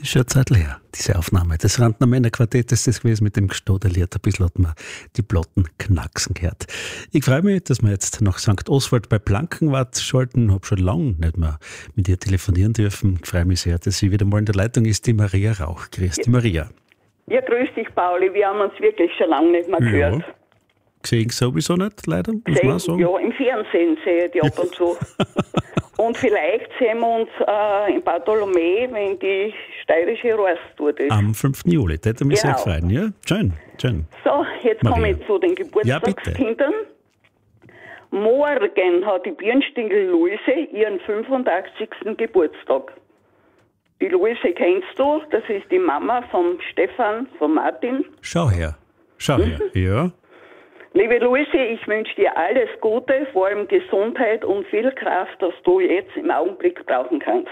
Ist schon eine Zeit her, diese Aufnahme des Rantner Männerquartetts ist das gewesen mit dem gestodeliert. Ein bisschen hat man die Platten knacksen gehört. Ich freue mich, dass wir jetzt nach St. Oswald bei Blankenwart schalten. Ich habe schon lange nicht mehr mit ihr telefonieren dürfen. Ich freue mich sehr, dass sie wieder mal in der Leitung ist, die Maria Rauch. Grüß dich, Maria. Ja, grüß dich, Pauli. Wir haben uns wirklich schon lange nicht mehr gehört. Gesehen sowieso nicht, leider, muss man sagen. Ja, im Fernsehen sehe ich die ab und zu. Und vielleicht sehen wir uns in Bartholomä, wenn die steirische Rostour ist. Am 5. Juli, das hätte mich sehr gefreut. Ja, schön. So, jetzt komme ich zu den Geburtstagskindern. Ja, morgen hat die Birnstingel Luise ihren 85. Geburtstag. Die Luise kennst du, das ist die Mama vom Stefan, von Martin. Schau her, ja. Liebe Luise, ich wünsche dir alles Gute, vor allem Gesundheit und viel Kraft, das du jetzt im Augenblick brauchen kannst.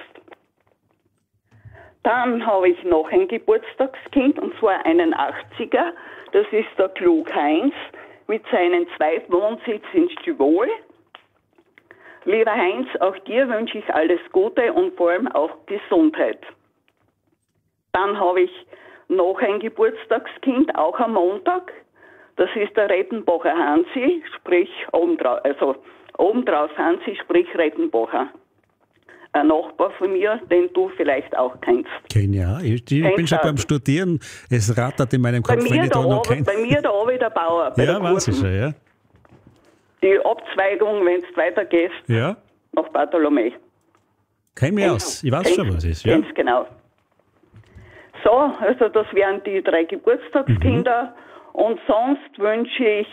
Dann habe ich noch ein Geburtstagskind, und zwar einen 80er. Das ist der Klug Heinz mit seinem Zweitwohnsitz in Stivol. Lieber Heinz, auch dir wünsche ich alles Gute und vor allem auch Gesundheit. Dann habe ich noch ein Geburtstagskind, auch am Montag. Das ist der Rettenbacher Hansi, sprich obendrauf Hansi, sprich Rettenbacher. Ein Nachbar von mir, den du vielleicht auch kennst. Kenn ja, ich bin schon beim Studieren. Es rattert in meinem Kopf, wenn ich da noch kenne. Bei mir da oben der Bauer. Ja, weiß ich schon, ja. Die Abzweigung, wenn du weitergehst, ja. Nach Bartholomä. Kenn mich aus, ich weiß schon, was es ist. Ja. Ganz genau. So, also das wären die 3 Geburtstagskinder. Und sonst wünsche ich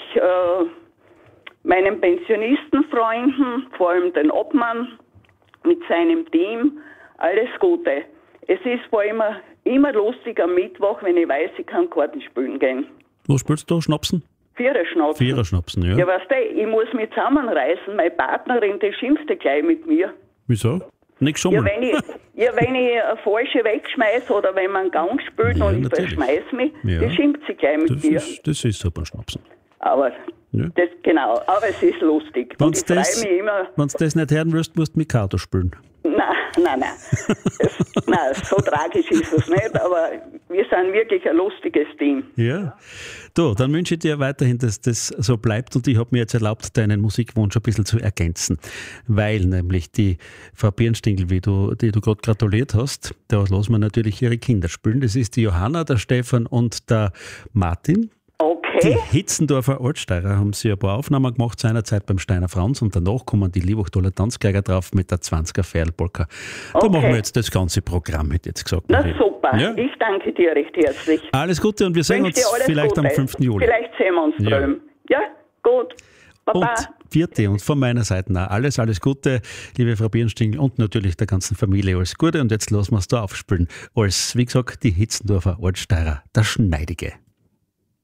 meinen Pensionistenfreunden, vor allem den Obmann mit seinem Team, alles Gute. Es ist vor allem immer lustig am Mittwoch, wenn ich weiß, ich kann Karten spielen gehen. Wo spielst du? Schnapsen? Viererschnapsen. Viererschnapsen, ja. Ja, weißt du, ich muss mich zusammenreißen. Meine Partnerin, die schimpfte gleich mit mir. Wieso? Nicht schummeln. Wenn ich eine falsche wegschmeiße oder wenn man einen Gang spielt und ich verschmeiße mich, die schimpft sie gleich mit mir. Das ist super Schnapsen. Aber aber es ist lustig. Wenn du das nicht hören willst, musst du Mikado spielen. Nein. Nein, so tragisch ist es nicht, aber wir sind wirklich ein lustiges Team. Ja. Du, dann wünsche ich dir weiterhin, dass das so bleibt, und ich habe mir jetzt erlaubt, deinen Musikwunsch ein bisschen zu ergänzen, weil nämlich die Frau Birnstingel, die du gerade gratuliert hast, da lassen wir natürlich ihre Kinder spielen. Das ist die Johanna, der Stefan und der Martin. Die Hitzendorfer Altsteirer haben sie ein paar Aufnahmen gemacht seinerzeit beim Steiner Franz, und danach kommen die Liebachtaler Tanzgeiger drauf mit der 20er Feierlpolka. Da machen wir jetzt das ganze Programm, hätte ich jetzt gesagt. Na super, ja? Ich danke dir recht herzlich. Alles Gute, und wir sehen uns vielleicht am 5. Juli. Vielleicht sehen wir uns drüben. Ja, gut. Baba. Und vierte, und von meiner Seite auch alles Gute, liebe Frau Birnstingel, und natürlich der ganzen Familie alles Gute. Und jetzt lassen wir es da aufspielen. Als, wie gesagt, die Hitzendorfer Altsteirer, der Schneidige.